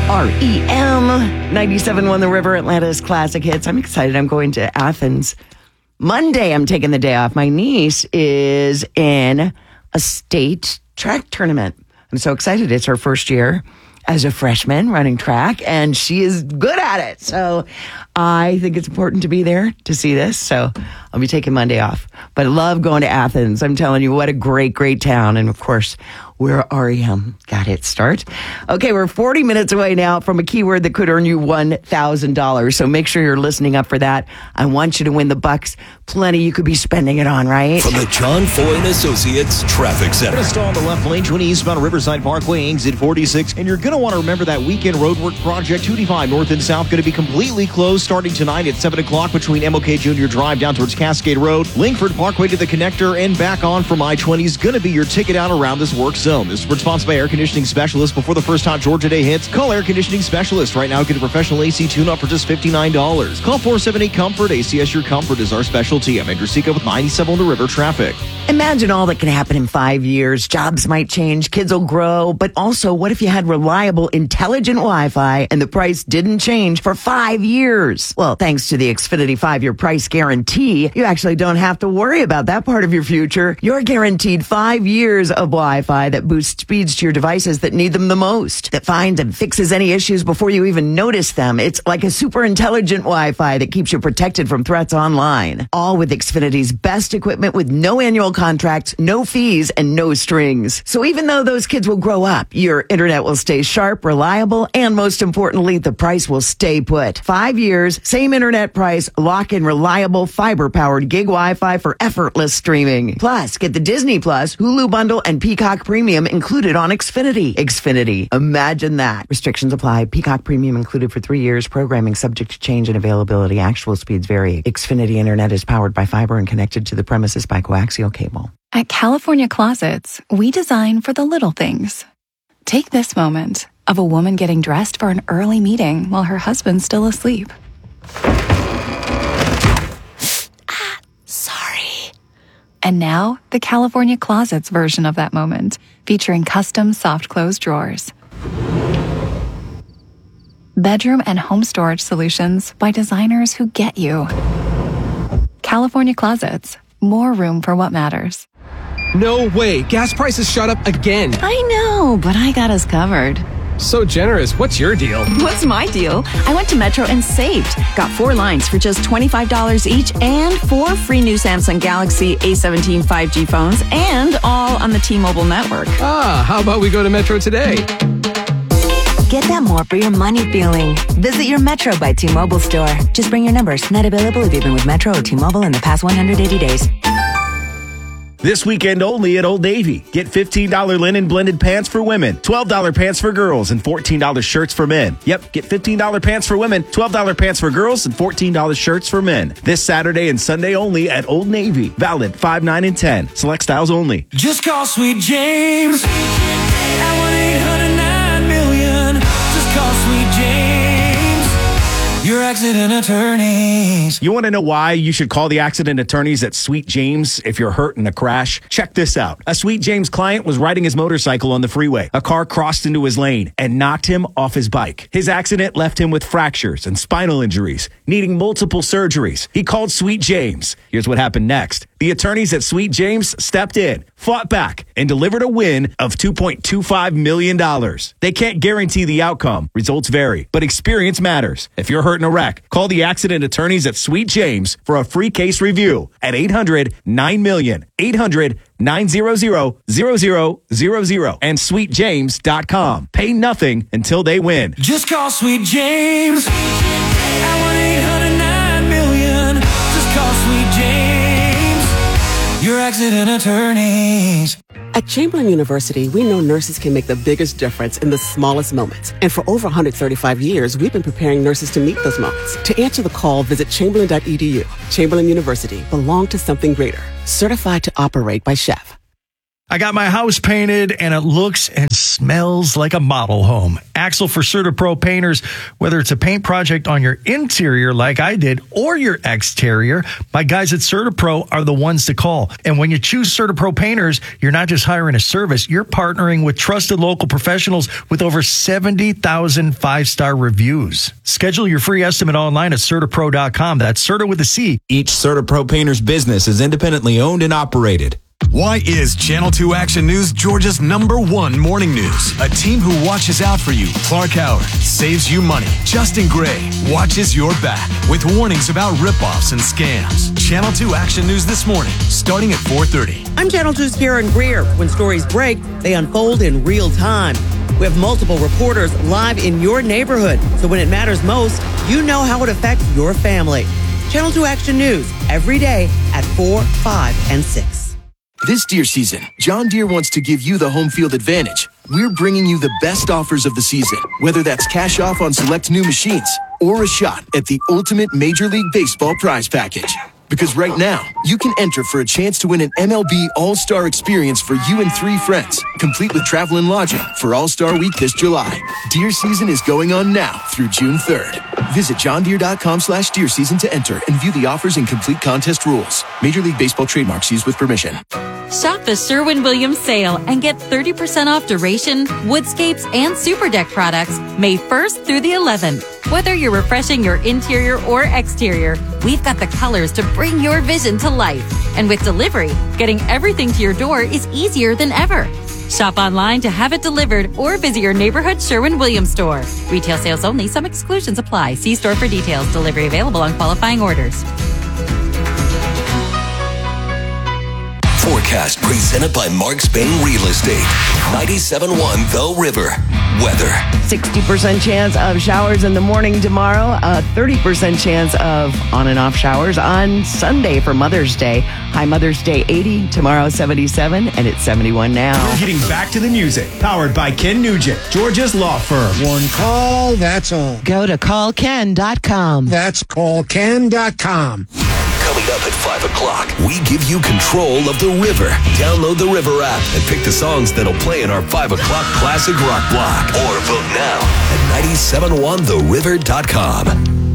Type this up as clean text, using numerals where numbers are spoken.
REM 97.1 The River, Atlanta's classic hits. I'm excited. I'm going to Athens. Monday, I'm taking the day off. My niece is in a state track tournament. I'm so excited. It's her first year as a freshman running track, and she is good at it. So I think it's important to be there to see this. So I'll be taking Monday off. But I love going to Athens. I'm telling you, what a great, great town. And of course, where REM got its start. Okay, we're 40 minutes away now from a keyword that could earn you $1,000. So make sure you're listening up for that. I want you to win the bucks. Plenty you could be spending it on, right? From the John Foy & Associates Traffic Center. Going to stall on the left lane, 20 eastbound Riverside Parkway, exit 46. And you're going to want to remember that weekend roadwork project, 285 north and south, going to be completely closed starting tonight at 7 o'clock between MLK Junior Drive down towards Cascade Road. Lingford Parkway to the connector and back on from I-20 is going to be your ticket out around this work zone. This is sponsored by Air Conditioning Specialist. Before the first hot Georgia day hits, call Air Conditioning Specialist. Right now, get a professional AC tune-up for just $59. Call 478-COMFORT. ACS Your Comfort is our specialty. I'm Andrew Seco with 97 on the River Traffic. Imagine all that can happen in 5 years. Jobs might change, kids will grow, but also what if you had reliable, intelligent Wi-Fi and the price didn't change for 5 years? Well, thanks to the Xfinity 5-year price guarantee, you actually don't have to worry about that part of your future. You're guaranteed 5 years of Wi-Fi that boosts speeds to your devices that need them the most, that finds and fixes any issues before you even notice them. It's like a super intelligent Wi-Fi that keeps you protected from threats online. All with Xfinity's best equipment with no annual contracts, no fees, and no strings. So even though those kids will grow up, your internet will stay sharp, reliable, and most importantly, the price will stay put. 5 years, same internet price, lock in reliable fiber-powered gig Wi-Fi for effortless streaming. Plus, get the Disney Plus, Hulu bundle, and Peacock Premium included on Xfinity. Xfinity. Imagine that. Restrictions apply. Peacock Premium included for 3 years. Programming subject to change in availability. Actual speeds vary. Xfinity Internet is powered by fiber and connected to the premises by coaxial cable. At California Closets, we design for the little things. Take this moment of a woman getting dressed for an early meeting while her husband's still asleep. Sorry. And now, the California Closets version of that moment, featuring custom soft close drawers. Bedroom and home storage solutions by designers who get you. California Closets. More room for what matters. No way. Gas prices shot up again. I know, but I got us covered. So generous. What's your deal? What's my deal? I went to Metro and saved. Got 4 lines for just $25 each and 4 free new Samsung Galaxy A17 5G phones, and all on the T-Mobile network. How about we go to Metro today? Get that more for your money feeling. Visit your Metro by T-Mobile store. Just bring your numbers. Not available if you've been with Metro or T-Mobile in the past 180 days. This weekend only at Old Navy. Get $15 linen blended pants for women, $12 pants for girls, and $14 shirts for men. Yep, get $15 pants for women, $12 pants for girls, and $14 shirts for men. This Saturday and Sunday only at Old Navy. Valid 5, 9, and 10. Select styles only. Just call Sweet James at 1-800-9-million. Just call Sweet James. Your accident attorneys. You want to know why you should call the accident attorneys at Sweet James if you're hurt in a crash? Check this out. A Sweet James client was riding his motorcycle on the freeway. A car crossed into his lane and knocked him off his bike. His accident left him with fractures and spinal injuries, needing multiple surgeries. He called Sweet James. Here's what happened next. The attorneys at Sweet James stepped in, fought back, and delivered a win of $2.25 million. They can't guarantee the outcome. Results vary, but experience matters. If you're hurt in a wreck, call the accident attorneys at Sweet James for a free case review at 800-9-million, 800-900-0000, and sweetjames.com. Pay nothing until they win. Just call Sweet James at 1-800-9-million. Just call Sweet James. Your accident attorneys. At Chamberlain University, we know nurses can make the biggest difference in the smallest moments. And for over 135 years, we've been preparing nurses to meet those moments. To answer the call, visit chamberlain.edu. Chamberlain University, belong to something greater. Certified to operate by Chef. I got my house painted and it looks and smells like a model home. Axel for CertaPro painters, whether it's a paint project on your interior like I did or your exterior, my guys at CertaPro are the ones to call. And when you choose CertaPro painters, you're not just hiring a service, you're partnering with trusted local professionals with over 70,000 five-star reviews. Schedule your free estimate online at CertaPro.com. That's Certa with a C. Each CertaPro painter's business is independently owned and operated. Why is Channel 2 Action News Georgia's #1 morning news? A team who watches out for you. Clark Howard saves you money. Justin Gray watches your back with warnings about ripoffs and scams. Channel 2 Action News this morning, starting at 4:30. I'm Channel 2's Karen Greer. When stories break, they unfold in real time. We have multiple reporters live in your neighborhood, so when it matters most, you know how it affects your family. Channel 2 Action News, every day at 4, 5, and 6. This Deere season, John Deere wants to give you the home field advantage. We're bringing you the best offers of the season, whether that's cash off on select new machines or a shot at the ultimate Major League Baseball prize package. Because right now, you can enter for a chance to win an MLB All-Star experience for you and 3 friends, complete with travel and lodging for All-Star Week this July. Deer season is going on now through June 3rd. Visit johndeere.com/deer season to enter and view the offers and complete contest rules. Major League Baseball trademarks used with permission. Shop the Sherwin-Williams sale and get 30% off duration, woodscapes, and Super Deck products May 1st through the 11th. Whether you're refreshing your interior or exterior, we've got the colors to bring your vision to life. And with delivery, getting everything to your door is easier than ever. Shop online to have it delivered or visit your neighborhood Sherwin-Williams store. Retail sales only. Some exclusions apply. See store for details. Delivery available on qualifying orders. Forecast presented by Mark Spain Real Estate. 97.1 The River. Weather. 60% chance of showers in the morning tomorrow. 30% chance of on and off showers on Sunday for Mother's Day. High Mother's Day 80, tomorrow 77, and it's 71 now. We're getting back to the music. Powered by Ken Nugent, Georgia's law firm. One call, that's all. Go to callken.com. That's callken.com. Coming up at 5 o'clock, we give you control of the river. Download the River app and pick the songs that'll play in our 5 o'clock classic rock block. Or vote now at 971theriver.com.